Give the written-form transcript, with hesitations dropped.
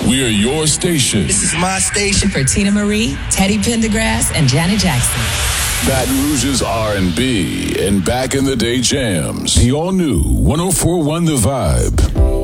We are your station. This is my station. For Tina Marie, Teddy Pendergrass, and Janet Jackson. Baton Rouge's R&B and back in the day jams. The all new 104.1 The Vibe.